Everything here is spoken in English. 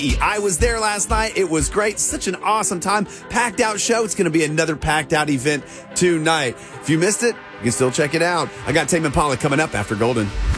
I was there last night. It was great. Such an awesome time. Packed out show. It's going to be another packed out event tonight. If you missed it, you can still check it out. I got Tame Impala coming up after Golden.